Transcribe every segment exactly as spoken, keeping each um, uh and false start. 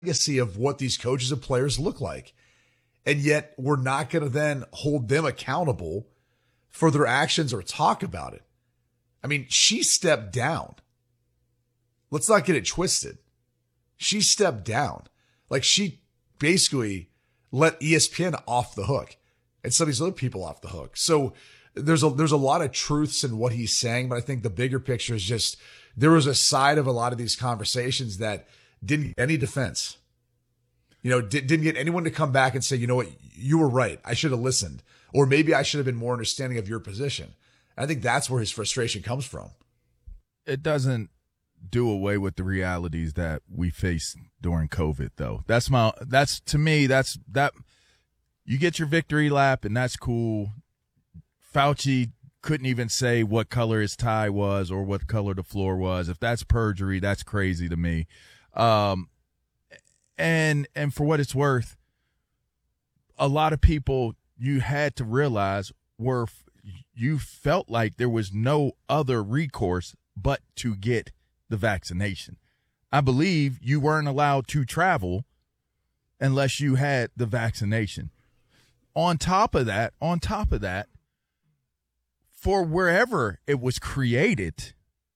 legacy of what these coaches and players look like. And yet we're not going to then hold them accountable for their actions or talk about it. I mean, she stepped down. Let's not get it twisted. She stepped down. Like, she basically let E S P N off the hook and some of these other people off the hook. So there's a, there's a lot of truths in what he's saying, but I think the bigger picture is just there was a side of a lot of these conversations that didn't get any defense. You know, did, didn't get anyone to come back and say, you know what, you were right. I should have listened. Or maybe I should have been more understanding of your position. I think that's where his frustration comes from. It doesn't do away with the realities that we faced during COVID, though. That's my, that's to me, that's that you get your victory lap and that's cool. Fauci couldn't even say what color his tie was or what color the floor was. If that's perjury, that's crazy to me. Um, and, and for what it's worth, a lot of people you had to realize were, you felt like there was no other recourse but to get the vaccination. I believe you weren't allowed to travel unless you had the vaccination. On top of that, on top of that, for wherever it was created,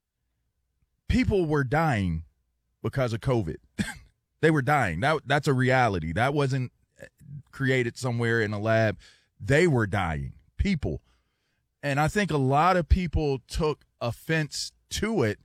people were dying because of COVID. They were dying. That that's a reality. That wasn't created somewhere in a lab. They were dying. People. And I think a lot of people took offense to it,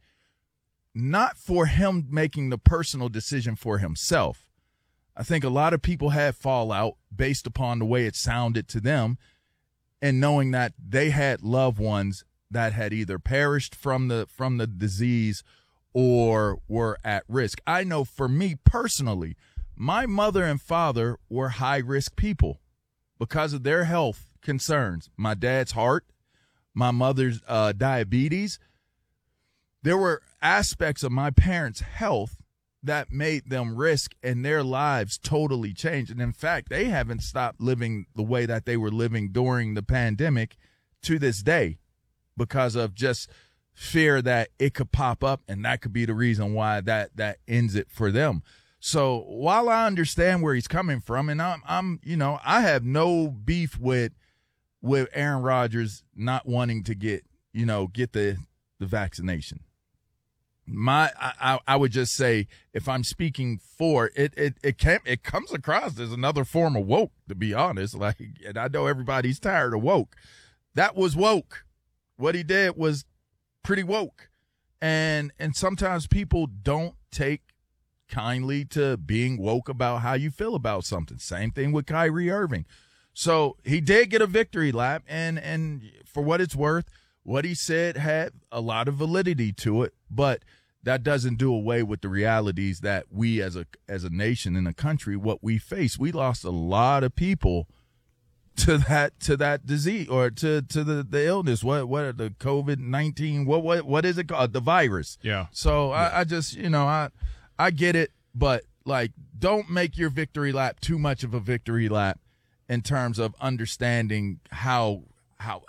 not for him making the personal decision for himself. I think a lot of people had fallout based upon the way it sounded to them and knowing that they had loved ones that had either perished from the from the disease or were at risk. I know for me personally, my mother and father were high-risk people because of their health concerns. My dad's heart, my mother's uh, diabetes. There were aspects of my parents' health that made them risk and their lives totally changed. And in fact, they haven't stopped living the way that they were living during the pandemic to this day because of just fear that it could pop up and that could be the reason why that, that ends it for them. So while I understand where he's coming from, and I'm, I'm, you know, I have no beef with, with Aaron Rodgers not wanting to get, you know, get the, the vaccination. My, I, I would just say, if I'm speaking for it, it, it can it comes across as another form of woke, to be honest. Like, and I know everybody's tired of woke. That was woke. What he did was pretty woke. And, and sometimes people don't take kindly to being woke about how you feel about something. Same thing with Kyrie Irving. So he did get a victory lap. And, and for what it's worth, what he said had a lot of validity to it, but that doesn't do away with the realities that we as a as a nation and a country, what we face. We lost a lot of people to that to that disease or to, to the, the illness. What what the COVID nineteen? What what what is it called? The virus. Yeah. So yeah. I, I just you know I I get it, but like don't make your victory lap too much of a victory lap in terms of understanding how how.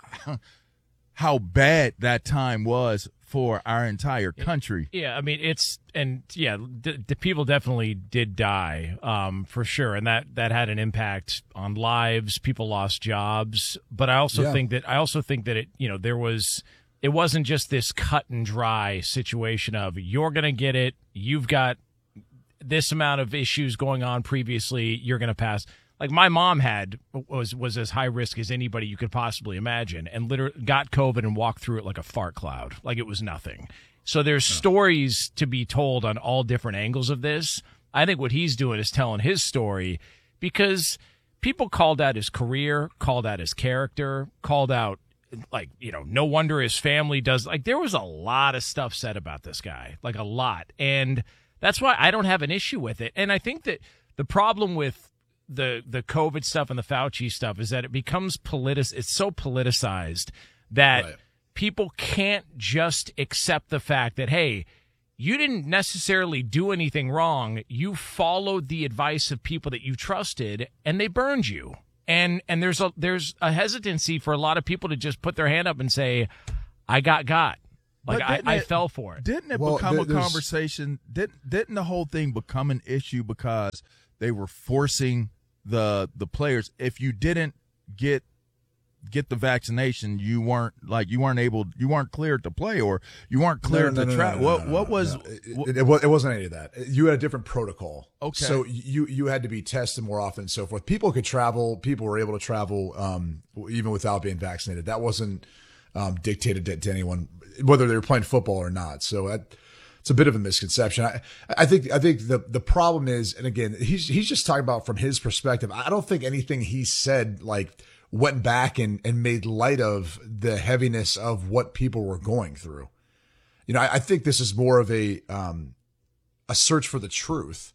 how bad that time was for our entire country. Yeah, I mean, it's, and yeah, the, the people definitely did die, um, for sure. And that, that had an impact on lives. People lost jobs. But I also yeah. think that, I also think that it, you know, there was, it wasn't just this cut and dry situation of you're going to get it. You've got this amount of issues going on previously. You're going to pass. Like my mom had was was as high risk as anybody you could possibly imagine, and literally got COVID and walked through it like a fart cloud, like it was nothing. So there's yeah. stories to be told on all different angles of this. I think what he's doing is telling his story because people called out his career, called out his character, called out like, you know, no wonder his family does. Like there was a lot of stuff said about this guy, like a lot, and that's why I don't have an issue with it. And I think that the problem with the the COVID stuff and the Fauci stuff is that it becomes politic. It's so politicized that right. people can't just accept the fact that, hey, you didn't necessarily do anything wrong. You followed the advice of people that you trusted and they burned you. And and there's a there's a hesitancy for a lot of people to just put their hand up and say, I got got. Like I, didn't I it- fell for it. Didn't it Well, become there- a there's- conversation? Didn't didn't the whole thing become an issue because they were forcing the the players? If you didn't get get the vaccination, you weren't like you weren't able, you weren't cleared to play, or you weren't cleared No, no, to no, travel. no, no, What no, no, what no, was? no. what- It, it, wa- it wasn't any of that. You had a different protocol. Okay. So you you had to be tested more often and so forth. People could travel. People were able to travel um, even without being vaccinated. That wasn't um, dictated to, to anyone, whether they were playing football or not. So that, it's a bit of a misconception. I, I think I think the the problem is, and again, he's he's just talking about from his perspective. I don't think anything he said like went back and, and made light of the heaviness of what people were going through. You know, I, I think this is more of a um, a search for the truth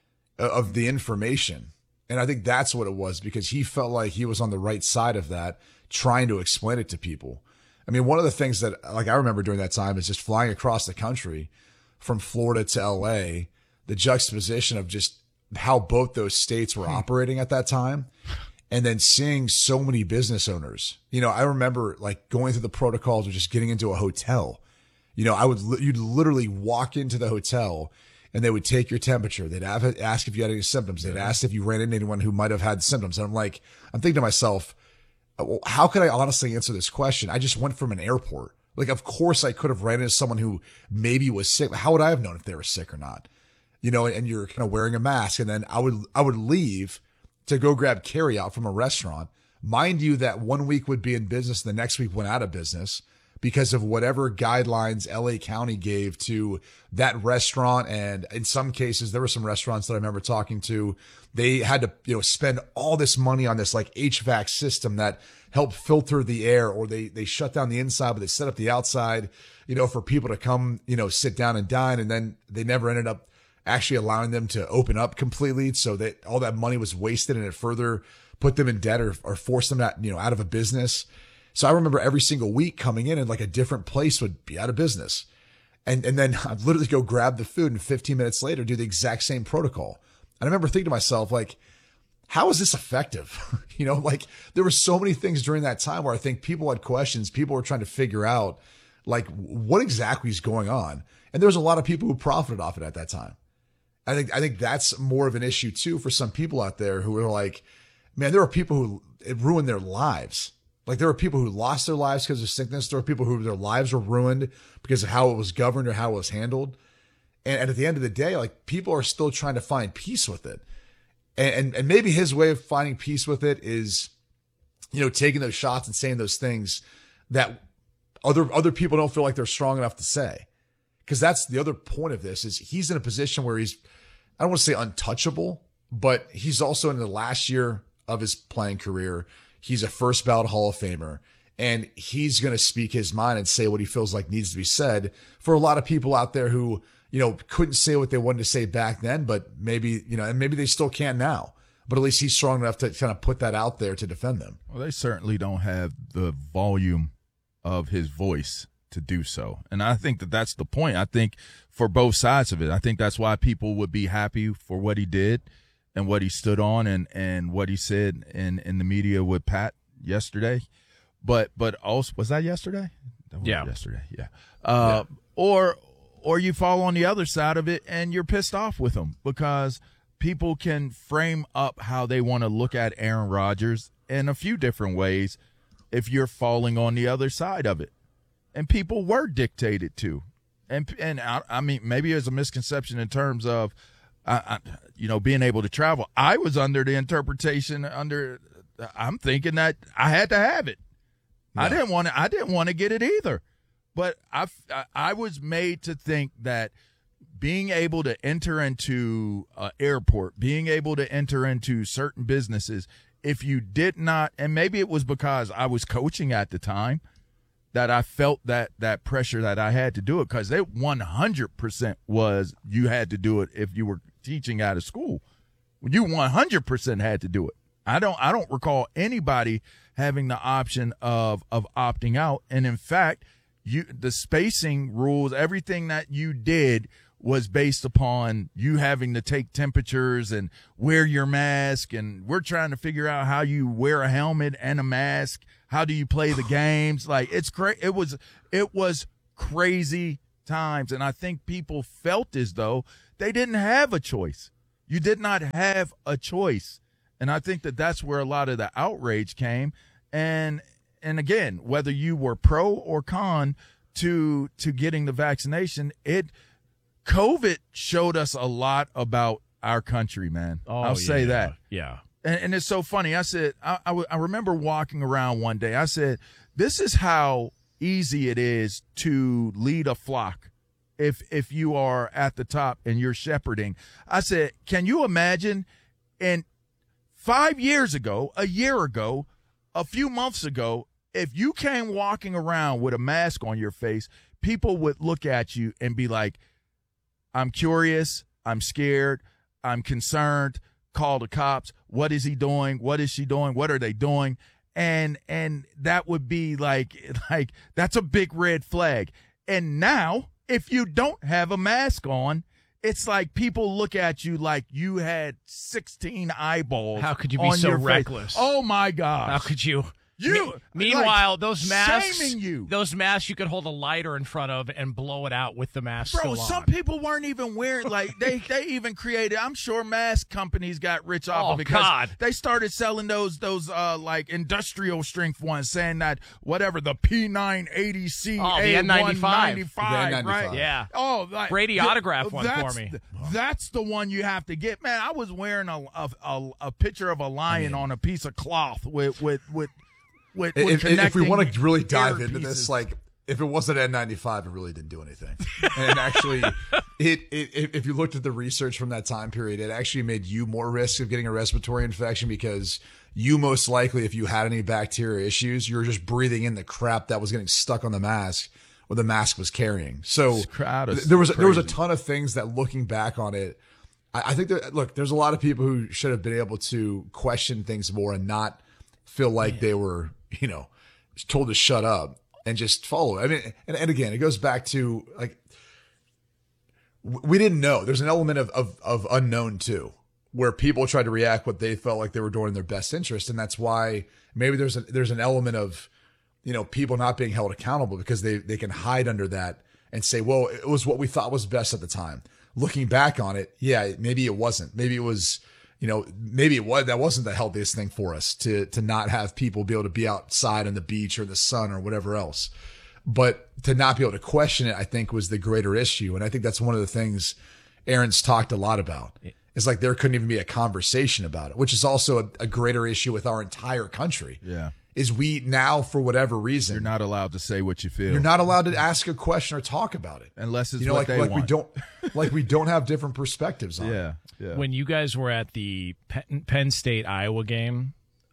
of the information. And I think that's what it was, because he felt like he was on the right side of that, trying to explain it to people. I mean, one of the things that like I remember during that time is just flying across the country from Florida to L A, the juxtaposition of just how both those states were operating at that time. And then seeing so many business owners, you know, I remember like going through the protocols of just getting into a hotel. You know, I would, you'd literally walk into the hotel and they would take your temperature. They'd have, ask if you had any symptoms. They'd ask if you ran into anyone who might have had symptoms. And I'm like, I'm thinking to myself, well, how could I honestly answer this question? I just went from an airport. Like, of course I could have ran into someone who maybe was sick. How would I have known if they were sick or not? You know, and you're kind of wearing a mask, and then I would, I would leave to go grab carry out from a restaurant. Mind you, that one week would be in business, the next week went out of business because of whatever guidelines L A County gave to that restaurant. And in some cases, there were some restaurants that I remember talking to, they had to, you know, spend all this money on this like H V A C system that helped filter the air, or they, they shut down the inside, but they set up the outside, you know, for people to come, you know, sit down and dine. And then they never ended up actually allowing them to open up completely. So that all that money was wasted, and it further put them in debt, or, or forced them out, you know, out of a business. So I remember every single week coming in and like a different place would be out of business. And, and then I'd literally go grab the food, and fifteen minutes later do the exact same protocol. And I remember thinking to myself, like, how is this effective? You know, like there were so many things during that time where I think people had questions. People were trying to figure out like what exactly is going on. And there was a lot of people who profited off it at that time. I think, I think that's more of an issue too for some people out there who are like, man, there are people who it ruined their lives. Like there were people who lost their lives because of sickness. There were people who their lives were ruined because of how it was governed or how it was handled. And, and at the end of the day, like people are still trying to find peace with it. And, and, and maybe his way of finding peace with it is, you know, taking those shots and saying those things that other, other people don't feel like they're strong enough to say. Cause that's the other point of this is he's in a position where he's, I don't want to say untouchable, but he's also in the last year of his playing career. He's a first ballot Hall of Famer, and he's going to speak his mind and say what he feels like needs to be said for a lot of people out there who, you know, couldn't say what they wanted to say back then, but maybe, you know, and maybe they still can now, but at least he's strong enough to kind of put that out there to defend them. Well, they certainly don't have the volume of his voice to do so. And I think that that's the point. I think for both sides of it, I think that's why people would be happy for what he did and what he stood on, and, and what he said in, in the media with Pat yesterday. But, but also, was that yesterday? That was Yeah. Yesterday. Yeah. Uh, yeah. Or, or you fall on the other side of it and you're pissed off with him because people can frame up how they want to look at Aaron Rodgers in a few different ways if you're falling on the other side of it. And people were dictated to. And, and I, I mean, maybe there's a misconception in terms of, uh, I, you know, being able to travel. I was under the interpretation under, I'm thinking that I had to have it. Yeah. I didn't want to, I didn't want to get it either. But I, I was made to think that being able to enter into an airport, being able to enter into certain businesses, if you did not, and maybe it was because I was coaching at the time, that I felt that that pressure that I had to do it, because it one hundred percent was you had to do it if you were teaching out of school. You one hundred percent had to do it. I don't I don't recall anybody having the option of of opting out. And in fact, you the spacing rules, everything that you did was based upon you having to take temperatures and wear your mask. And we're trying to figure out how you wear a helmet and a mask. How do you play the games? Like, it's great. It was, it was crazy times. And I think people felt as though they didn't have a choice. You did not have a choice. And I think that that's where a lot of the outrage came. And, and again, whether you were pro or con to, to getting the vaccination, it, COVID showed us a lot about our country, man. Oh, I'll say yeah, that. Yeah. And, and it's so funny. I said, I, I, w- I remember walking around one day. I said, this is how easy it is to lead a flock if if you are at the top and you're shepherding. I said, can you imagine? And five years ago, a year ago, a few months ago, if you came walking around with a mask on your face, people would look at you and be like, I'm curious, I'm scared, I'm concerned, call the cops. What is he doing? What is she doing? What are they doing? And and that would be like like that's a big red flag. And now, if you don't have a mask on, it's like people look at you like you had sixteen eyeballs. How could you be on so your face. reckless? Oh my gosh. How could you? You, Me- meanwhile, like, those masks, shaming you. those masks, you could hold a lighter in front of and blow it out with the mask. Bro, still some on. people weren't even wearing, like, they, they even created, I'm sure mask companies got rich off Oh, of it because God. they started selling those, those, uh, like, industrial strength ones, saying that, whatever, the P nine eighty C Oh, the N ninety-five. The N ninety-five. right? Yeah. Oh, like, Brady th- autograph one that's for me. the- that's the one you have to get. Man, I was wearing a, a, a, a picture of a lion on a piece of cloth with, with, with, with, with If, if we want to connecting really dive ear into pieces. this, like, if it wasn't N ninety-five, it really didn't do anything. And actually, it, it if you looked at the research from that time period, it actually made you more risk of getting a respiratory infection because you most likely, if you had any bacteria issues, you were just breathing in the crap that was getting stuck on the mask or the mask was carrying. So crowd is there was there was a crazy. ton of things that, looking back on it, I, I think that, look, there's a lot of people who should have been able to question things more and not feel like they were, you know, told to shut up and just follow. I mean, and, and again, it goes back to, like, we didn't know. There's an element of, of, of unknown too, where people tried to react what they felt like they were doing in their best interest. And that's why maybe there's a, there's an element of, you know, people not being held accountable because they, they can hide under that and say, well, it was what we thought was best at the time. Looking back on it, yeah, maybe it wasn't. Maybe it was, you know, maybe it was, that wasn't the healthiest thing for us to, to not have people be able to be outside on the beach or the sun or whatever else. But to not be able to question it, I think, was the greater issue. And I think that's one of the things Aaron's talked a lot about. It's like there couldn't even be a conversation about it, which is also a, a greater issue with our entire country. Yeah. Is we now, for whatever reason, You're not allowed to say what you feel. you're not allowed to ask a question or talk about it. Unless it's You know, what like, they like want. we don't, like we don't have different perspectives on it. Yeah, yeah. When you guys were at the Penn, Penn State Iowa game,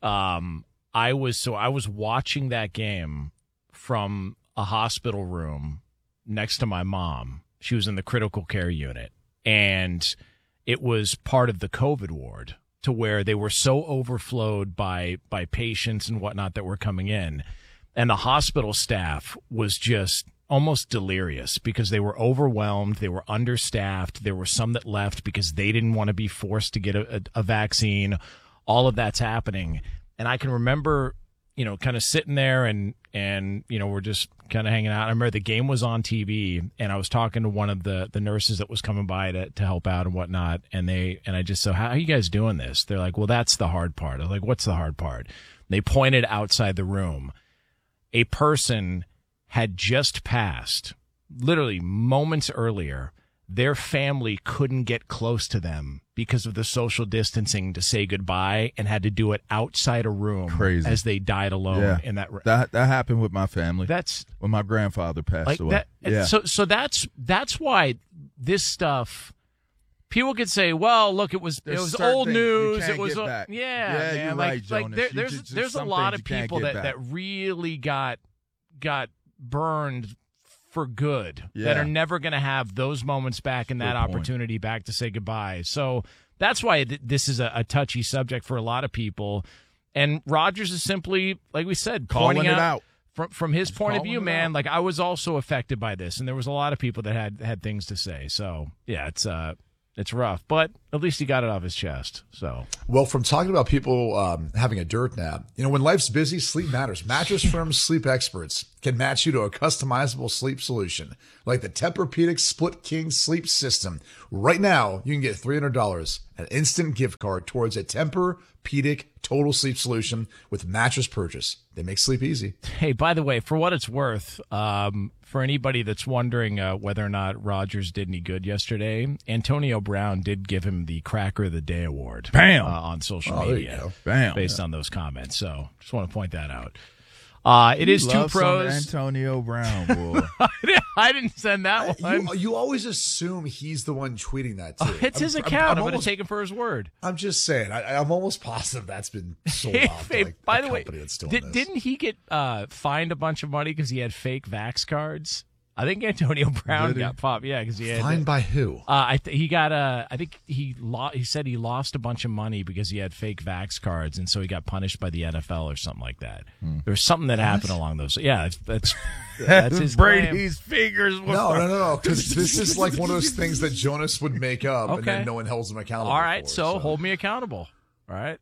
um, I was so I was watching that game from a hospital room next to my mom. She was in the critical care unit, and it was part of the COVID ward, to where they were so overflowed by by patients and whatnot that were coming in, and the hospital staff was just almost delirious because they were overwhelmed, they were understaffed, there were some that left because they didn't want to be forced to get a, a, a vaccine. All of that's happening, and I can remember, you know, kind of sitting there and and you know, we're just kind of hanging out. I remember the game was on T V, and I was talking to one of the the nurses that was coming by to to help out and whatnot, and they and I just said, "How are you guys doing this?" They're like, "Well, that's the hard part." I was like, "What's the hard part?" They pointed outside the room. A person had just passed, literally moments earlier. Their family couldn't get close to them because of the social distancing to say goodbye, and had to do it outside a room. Crazy. As they died alone Yeah. in that room. That that happened with my family. That's when my grandfather passed like away. that. Yeah. So so that's that's why this stuff. People could say, "Well, look, it was There's it was certain old things you news. can't It was get uh, back. yeah, Yeah, man. you're like, right, like Jonas. there, You there's just- there's a some lot things of you can't people get that, back. that really got got burned for good, Yeah. that are never going to have those moments back and that Good point. opportunity back to say goodbye. So that's why th- this is a, a touchy subject for a lot of people. And Rodgers is simply, like we said, Calling pointing it out. From from his point of calling view, it man, out. like I was also affected by this, and there was a lot of people that had had things to say. So yeah, it's uh, It's rough, but at least he got it off his chest. So, well, from talking about people um, having a dirt nap, you know, when life's busy, sleep matters. Mattress Firm's sleep experts can match you to a customizable sleep solution like the Tempur-Pedic Split King Sleep System. Right now, you can get three hundred dollars, an instant gift card towards a Tempur-Pedic total sleep solution with mattress purchase. They make sleep easy. Hey, by the way, for what it's worth, um, for anybody that's wondering uh, whether or not Rodgers did any good yesterday, Antonio Brown did give him the Cracker of the Day award. Bam! Uh, on social oh, media, Bam! Based yeah. on those comments. So, just want to point that out. Uh, it you is love two pros. Antonio Brown, boy. I didn't send that one. You, you always assume he's the one tweeting that too. Oh, it's I'm, his account. I'm, I'm, I'm going almost, to take him for his word. I'm just saying. I, I'm almost positive that's been sold hey, off. Hey, to like by a the way, that's doing did, this. didn't he get uh, fined a bunch of money because he had fake Vax cards? I think Antonio Brown got popped. Yeah, because he had fined by who? Uh, I th- he got a. I think he lo- He said he lost a bunch of money because he had fake Vax cards, and so he got punished by the N F L or something like that. Hmm. There was something that what? happened along those. Yeah, that's that's his Brady's fingers. No, no, no, no. Because this is like one of those things that Jonas would make up, okay. and then no one holds him accountable. All right, for, so, so hold me accountable. All right.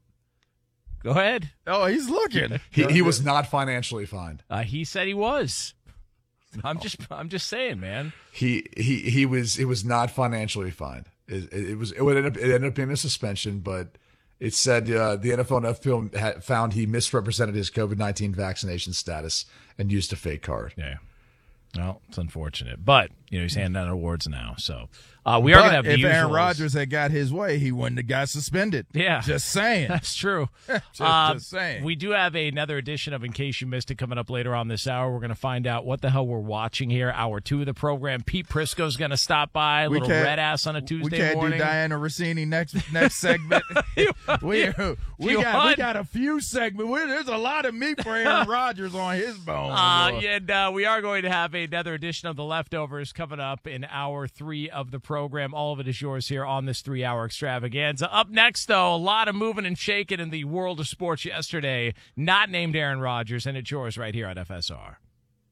Go ahead. Oh, he's looking. He, he was not financially fined. Uh, he said he was. No. I'm just, I'm just saying, man. He, he, he was. It was not financially fined. It, it, it was. It would end up. It ended up being a suspension, but it said uh, the N F L and F P O had found he misrepresented his COVID nineteen vaccination status and used a fake card. Yeah. Well, it's unfortunate, but you know he's handing out awards now, so uh, we are going to have the if usuals. Aaron Rodgers had got his way, he wouldn't have got suspended. Yeah, just saying. That's true. just, uh, just saying. We do have another edition of In Case You Missed It coming up later on this hour. We're going to find out what the hell we're watching here. Hour two of the program. Pete Prisco's going to stop by. A we little red ass on a Tuesday morning. We can't morning. do Diana Rossini next next segment. we we got won. we got a few segments. We, there's a lot of meat for Aaron Rodgers on his bone. Uh, and uh, we are going to have another edition of The Leftovers coming up in hour three of the program. All of it is yours here on this three-hour extravaganza. Up next, though, a lot of moving and shaking in the world of sports yesterday, not named Aaron Rodgers, and it's yours right here on F S R.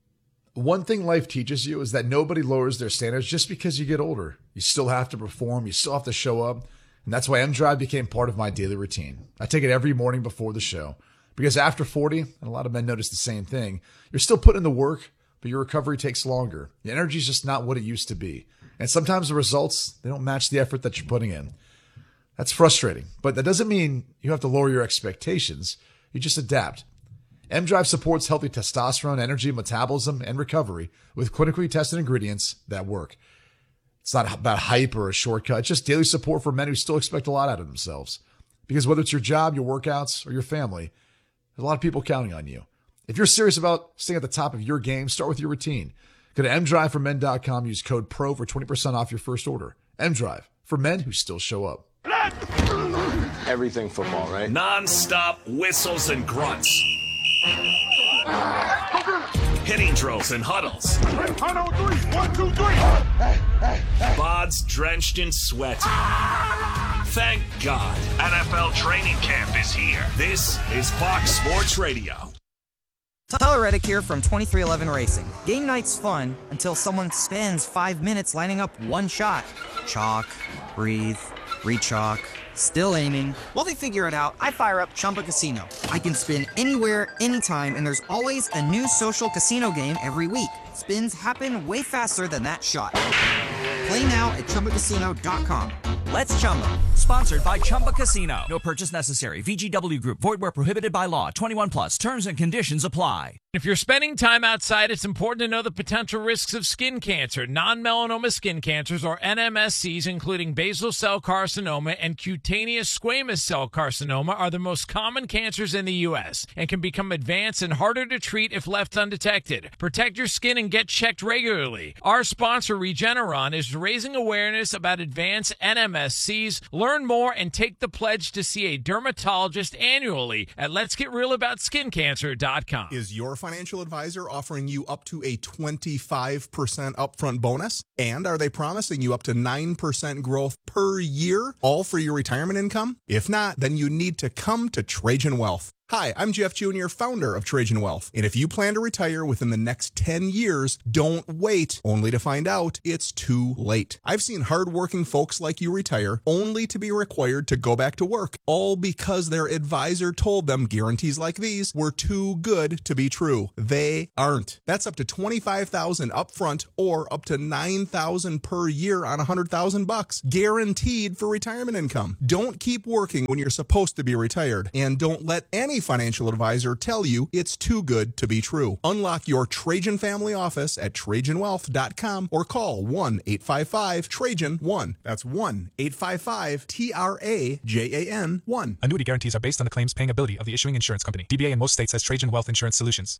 One thing life teaches you is that nobody lowers their standards just because you get older. You still have to perform. You still have to show up. And that's why M-Drive became part of my daily routine. I take it every morning before the show. Because after forty, and a lot of men notice the same thing, you're still putting in the work, but your recovery takes longer. The energy is just not what it used to be. And sometimes the results, they don't match the effort that you're putting in. That's frustrating, but that doesn't mean you have to lower your expectations. You just adapt. M-Drive supports healthy testosterone, energy, metabolism, and recovery with clinically tested ingredients that work. It's not about hype or a shortcut. It's just daily support for men who still expect a lot out of themselves. Because whether it's your job, your workouts, or your family, there's a lot of people counting on you. If you're serious about staying at the top of your game, start with your routine. Go to m drive for men dot com. Use code PRO for twenty percent off your first order. M-Drive, for men who still show up. Everything football, right? Non-stop whistles and grunts. Hitting drills and huddles. One, two, three. Bods drenched in sweat. Thank God. N F L training camp is here. This is Fox Sports Radio. Tyler Reddick here from twenty-three eleven Racing. Game night's fun until someone spends five minutes lining up one shot. Chalk, breathe, re-chalk, still aiming. While they figure it out, I fire up Chumba Casino. I can spin anywhere, anytime, and there's always a new social casino game every week. Spins happen way faster than that shot. Play now at Chumba Casino dot com. Let's Chumba. Sponsored by Chumba Casino. No purchase necessary. V G W Group. Void where prohibited by law. twenty-one plus. Terms and conditions apply. If you're spending time outside, it's important to know the potential risks of skin cancer. Non-melanoma skin cancers, or N M S Cs, including basal cell carcinoma and cutaneous squamous cell carcinoma, are the most common cancers in the U S and can become advanced and harder to treat if left undetected. Protect your skin and get checked regularly. Our sponsor, Regeneron, is raising awareness about advanced N M S Cs. Learn more and take the pledge to see a dermatologist annually at lets get real about skin cancer dot com. Is your financial advisor offering you up to a twenty-five percent upfront bonus? And are they promising you up to nine percent growth per year, all for your retirement income? If not, then you need to come to Trajan Wealth. Hi, I'm Jeff Junior, founder of Trajan Wealth. And if you plan to retire within the next ten years, don't wait only to find out it's too late. I've seen hardworking folks like you retire only to be required to go back to work, all because their advisor told them guarantees like these were too good to be true. They aren't. That's up to twenty-five thousand dollars upfront or up to nine thousand dollars per year on one hundred thousand bucks, guaranteed for retirement income. Don't keep working when you're supposed to be retired, and don't let any financial advisor tell you it's too good to be true. Unlock your Trajan family office at Trajan Wealth dot com or call one eight five five Trajan one. That's one eight five five T R A J A N one. Annuity guarantees are based on the claims paying ability of the issuing insurance company. D B A in most states has Trajan Wealth Insurance Solutions.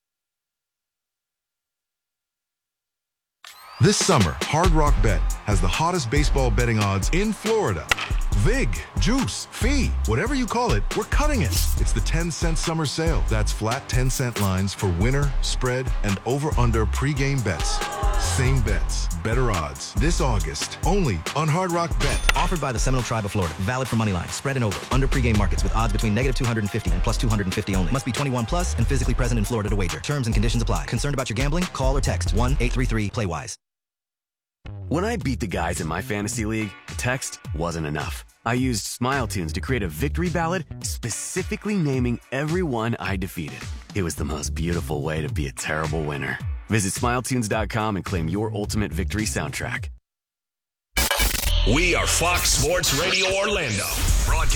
This summer, Hard Rock Bet has the hottest baseball betting odds in Florida. Vig, Juice, Fee, whatever you call it, we're cutting it. It's the ten cent summer sale. That's flat ten cent lines for winner, spread, and over-under pregame bets. Same bets, better odds. This August, only on Hard Rock Bet. Offered by the Seminole Tribe of Florida. Valid for money line, spread, and over. Under pregame markets with odds between negative two hundred fifty and plus two hundred fifty only. Must be twenty-one plus and physically present in Florida to wager. Terms and conditions apply. Concerned about your gambling? Call or text one eight three three play wise. When I beat the guys in my fantasy league, text wasn't enough. I used Smile Tunes to create a victory ballad specifically naming everyone I defeated. It was the most beautiful way to be a terrible winner. Visit smile tunes dot com and claim your ultimate victory soundtrack. We are Fox Sports Radio Orlando, broadcast